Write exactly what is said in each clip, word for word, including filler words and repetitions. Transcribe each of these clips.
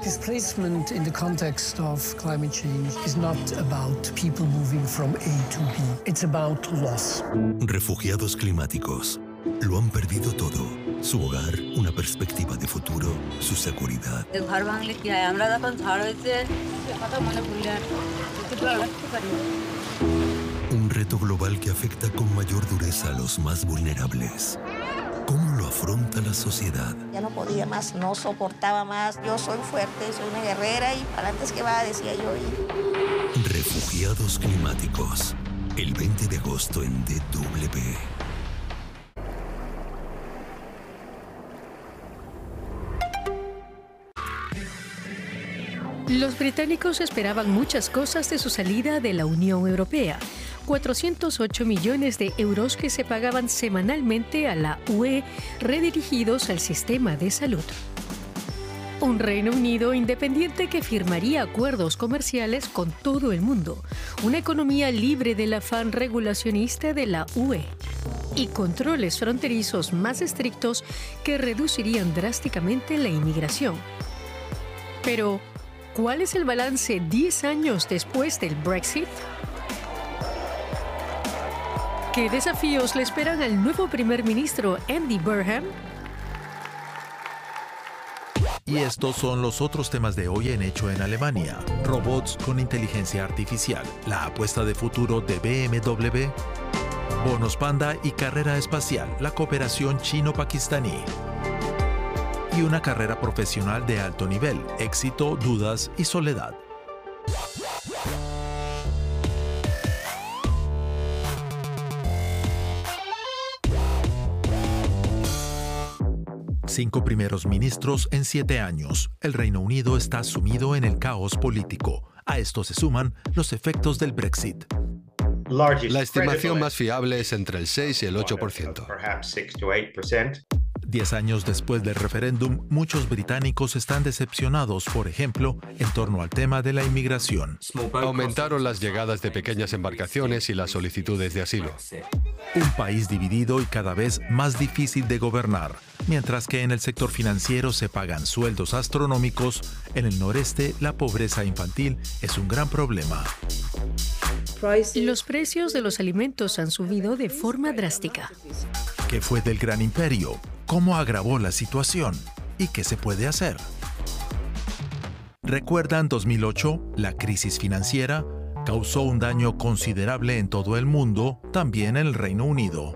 Displacement in the context of climate change is not about people moving from A to B. It's about loss. Refugiados climáticos. Lo han perdido todo. Su hogar, una perspectiva de futuro, su seguridad. Un reto global que afecta con mayor dureza a los más vulnerables. ¿Cómo lo afronta la sociedad? Ya no podía más, no soportaba más. Yo soy fuerte, soy una guerrera y para antes que va, decía yo. Y... Refugiados climáticos. El veinte de agosto en D W. Los británicos esperaban muchas cosas de su salida de la Unión Europea. cuatrocientos ocho millones de euros que se pagaban semanalmente a la U E redirigidos al sistema de salud. Un Reino Unido independiente que firmaría acuerdos comerciales con todo el mundo, una economía libre del afán regulacionista de la U E y controles fronterizos más estrictos que reducirían drásticamente la inmigración. Pero, ¿cuál es el balance diez años después del Brexit? ¿Qué desafíos le esperan al nuevo primer ministro Andy Burnham? Y estos son los otros temas de hoy en Hecho en Alemania. Robots con inteligencia artificial, la apuesta de futuro de B M W, bonos panda y carrera espacial, la cooperación chino-pakistaní. Y una carrera profesional de alto nivel, éxito, dudas y soledad. Cinco primeros ministros en siete años. El Reino Unido está sumido en el caos político. A esto se suman los efectos del Brexit. La estimación más fiable es entre el seis y el ocho por ciento. Diez años después del referéndum, muchos británicos están decepcionados, por ejemplo, en torno al tema de la inmigración. Aumentaron las llegadas de pequeñas embarcaciones y las solicitudes de asilo. Un país dividido y cada vez más difícil de gobernar. Mientras que en el sector financiero se pagan sueldos astronómicos, en el noreste la pobreza infantil es un gran problema. Los precios de los alimentos han subido de forma drástica. ¿Qué fue del gran imperio? ¿Cómo agravó la situación? ¿Y qué se puede hacer? ¿Recuerdan dos mil ocho? La crisis financiera causó un daño considerable en todo el mundo, también en el Reino Unido.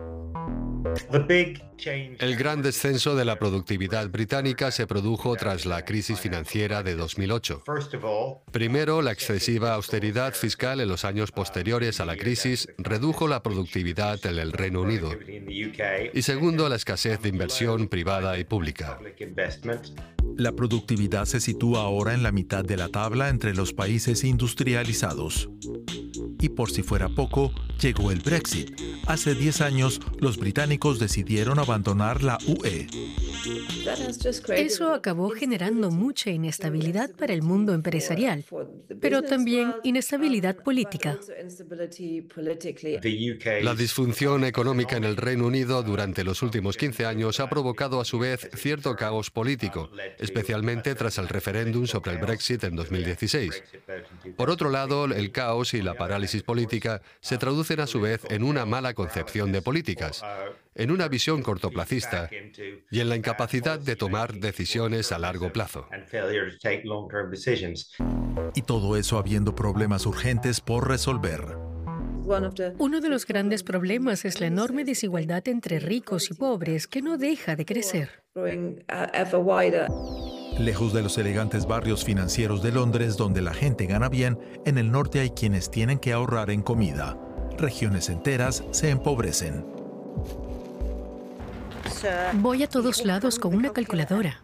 El gran descenso de la productividad británica se produjo tras la crisis financiera de dos mil ocho. Primero, la excesiva austeridad fiscal en los años posteriores a la crisis redujo la productividad en el Reino Unido. Y segundo, la escasez de inversión privada y pública. La productividad se sitúa ahora en la mitad de la tabla entre los países industrializados. Y por si fuera poco, llegó el Brexit. Hace diez años, los británicos decidieron abandonar la U E. Eso acabó generando mucha inestabilidad para el mundo empresarial, pero también inestabilidad política. La disfunción económica en el Reino Unido durante los últimos quince años ha provocado a su vez cierto caos político, especialmente tras el referéndum sobre el Brexit en dos mil dieciséis. Por otro lado, el caos y la parálisis política se traducen a su vez en una mala concepción de políticas, en una visión cortoplacista y en la incapacidad de tomar decisiones a largo plazo. Y todo eso habiendo problemas urgentes por resolver. Uno de los grandes problemas es la enorme desigualdad entre ricos y pobres que no deja de crecer. Lejos de los elegantes barrios financieros de Londres, donde la gente gana bien, en el norte hay quienes tienen que ahorrar en comida. Regiones enteras se empobrecen. Voy a todos lados con una calculadora.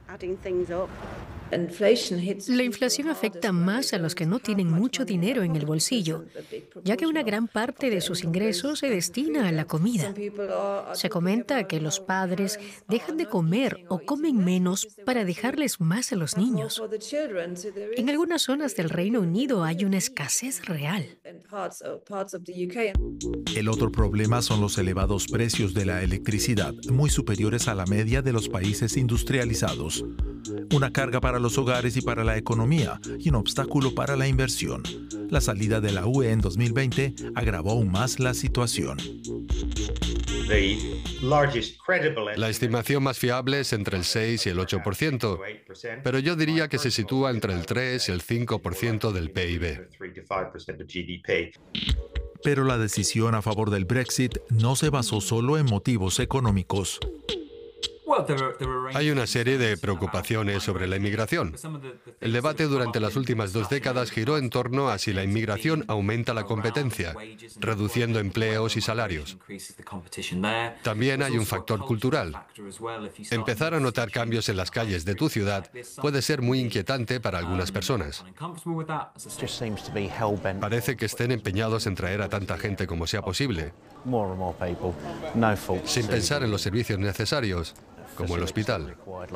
La inflación afecta más a los que no tienen mucho dinero en el bolsillo, ya que una gran parte de sus ingresos se destina a la comida. Se comenta que los padres dejan de comer o comen menos para dejarles más a los niños. En algunas zonas del Reino Unido hay una escasez real. El otro problema son los elevados precios de la electricidad, muy superiores a la media de los países industrializados. una carga para los hogares y para la economía y un obstáculo para la inversión. La salida de la U E en dos mil veinte agravó aún más la situación. La estimación más fiable es entre el seis y el ocho por ciento, pero yo diría que se sitúa entre el tres y el cinco por ciento del P I B. Pero la decisión a favor del Brexit no se basó solo en motivos económicos. Hay una serie de preocupaciones sobre la inmigración. El debate durante las últimas dos décadas giró en torno a si la inmigración aumenta la competencia, reduciendo empleos y salarios. También hay un factor cultural. Empezar a notar cambios en las calles de tu ciudad puede ser muy inquietante para algunas personas. Parece que estén empeñados en traer a tanta gente como sea posible, sin pensar en los servicios necesarios, como el hospital.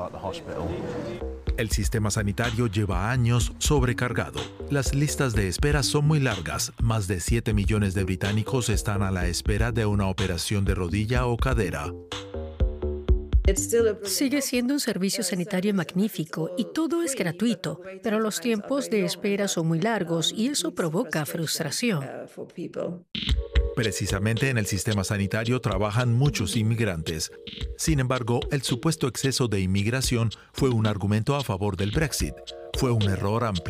El sistema sanitario lleva años sobrecargado. Las listas de espera son muy largas. Más de siete millones de británicos están a la espera de una operación de rodilla o cadera. Sigue siendo un servicio sanitario magnífico y todo es gratuito, pero los tiempos de espera son muy largos y eso provoca frustración. Precisamente en el sistema sanitario trabajan muchos inmigrantes. Sin embargo, el supuesto exceso de inmigración fue un argumento a favor del Brexit. Fue un error amplio.